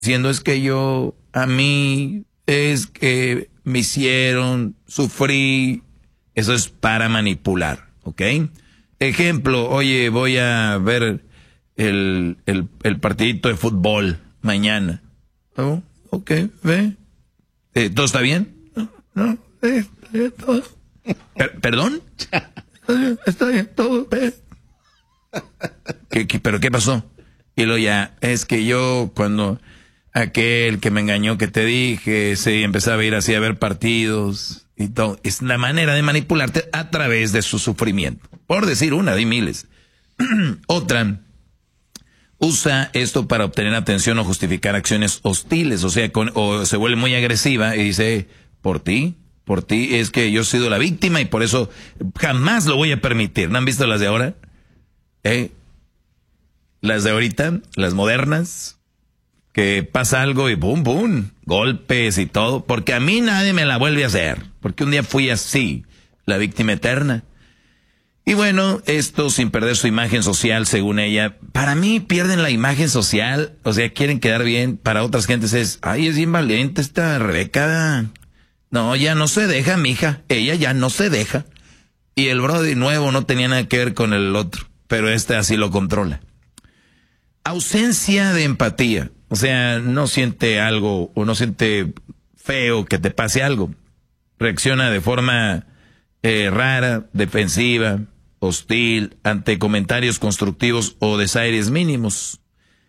diciendo es que a mí, es que me hicieron, sufrí. Eso es para manipular, ¿ok? Ejemplo, oye, voy a ver el partidito de fútbol mañana. Oh, ok, ve. ¿Todo está bien? No, está bien todo. ¿Perdón? Está bien todo, ve. ¿Pero qué pasó? Y luego ya, es que yo cuando aquel que me engañó que te dije, sí, empezaba a ir así a ver partidos y todo. Es la manera de manipularte a través de su sufrimiento. Por decir una de miles. Otra, usa esto para obtener atención o justificar acciones hostiles. O sea, o se vuelve muy agresiva y dice, por ti es que yo he sido la víctima y por eso jamás lo voy a permitir. ¿No han visto las de ahora? Las de ahorita, las modernas, que pasa algo y boom, boom, golpes y todo, porque a mí nadie me la vuelve a hacer, porque un día fui así, la víctima eterna. Y bueno, esto sin perder su imagen social, según ella. Para mí pierden la imagen social, o sea, quieren quedar bien. Para otras gentes es, ay, es bien valiente esta Rebeca. No, ya no se deja, mija, ella ya no se deja. Y el brody nuevo no tenía nada que ver con el otro, pero así lo controla. Ausencia de empatía. O sea, no siente algo o no siente feo que te pase algo. Reacciona de forma rara, defensiva, hostil, ante comentarios constructivos o desaires mínimos.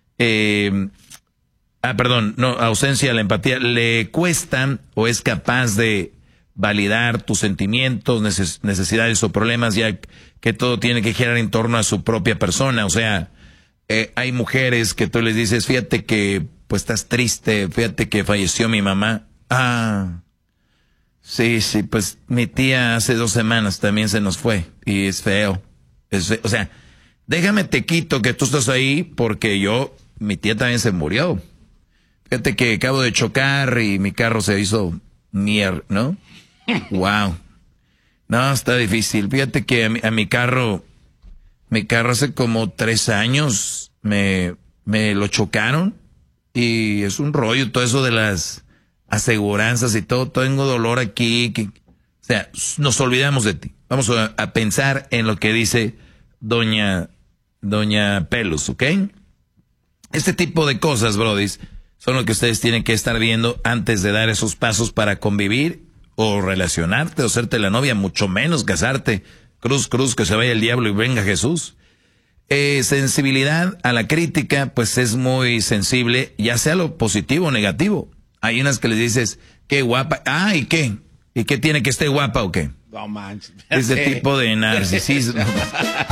Ausencia de la empatía. Le cuesta o es capaz de validar tus sentimientos, necesidades o problemas, ya que todo tiene que girar en torno a su propia persona. O sea, hay mujeres que tú les dices, fíjate que pues estás triste, fíjate que falleció mi mamá. Ah, sí, pues mi tía hace 2 semanas también se nos fue y es feo. O sea, déjame te quito que tú estás ahí porque mi tía también se murió. Fíjate que acabo de chocar y mi carro se hizo mierda, ¿no? Wow. No, está difícil. Fíjate que a mi carro hace como 3 años me lo chocaron y es un rollo todo eso de las aseguranzas y todo. Tengo dolor aquí. O sea, nos olvidamos de ti. Vamos a pensar en lo que dice doña Pelos, ¿ok? Este tipo de cosas, brodis, son lo que ustedes tienen que estar viendo antes de dar esos pasos para convivir o relacionarte o hacerte la novia, mucho menos casarte. Cruz, que se vaya el diablo y venga Jesús. Sensibilidad a la crítica, pues es muy sensible, ya sea lo positivo o negativo. Hay unas que les dices, qué guapa. Ah, ¿y qué? ¿Y qué tiene que esté guapa o qué? No manches. Ese tipo de narcisismo.